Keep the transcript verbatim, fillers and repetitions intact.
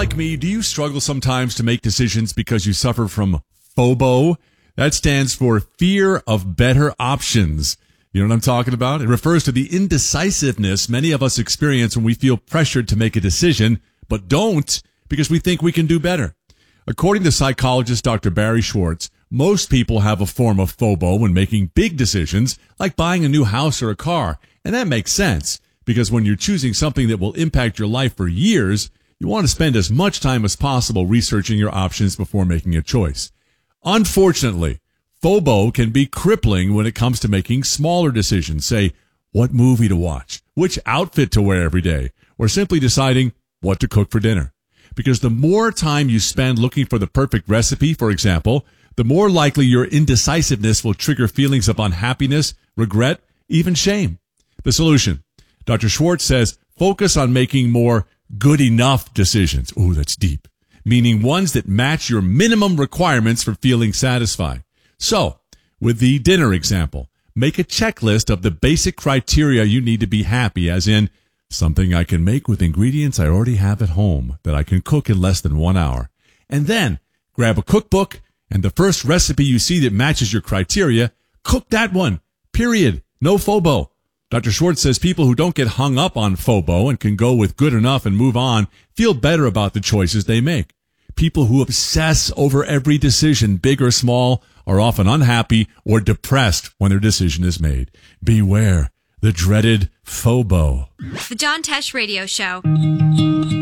like me, do you struggle sometimes to make decisions because you suffer from FOBO? That stands for fear of better options. You know what I'm talking about? It refers to the indecisiveness many of us experience when we feel pressured to make a decision, but don't because we think we can do better. According to psychologist Doctor Barry Schwartz, most people have a form of FOBO when making big decisions, like buying a new house or a car. And that makes sense, because when you're choosing something that will impact your life for years, you want to spend as much time as possible researching your options before making a choice. Unfortunately, FOBO can be crippling when it comes to making smaller decisions, say, what movie to watch, which outfit to wear every day, or simply deciding what to cook for dinner. Because the more time you spend looking for the perfect recipe, for example, the more likely your indecisiveness will trigger feelings of unhappiness, regret, even shame. The solution, Doctor Schwartz says, focus on making more good enough decisions. Ooh, that's deep. Meaning ones that match your minimum requirements for feeling satisfied. So, with the dinner example, make a checklist of the basic criteria you need to be happy, as in, something I can make with ingredients I already have at home that I can cook in less than one hour. And then, grab a cookbook, and the first recipe you see that matches your criteria, cook that one. Period. No FOBO. Doctor Schwartz says people who don't get hung up on FOBO and can go with good enough and move on feel better about the choices they make. People who obsess over every decision, big or small, are often unhappy or depressed when their decision is made. Beware the dreaded FOBO. The John Tesh Radio Show.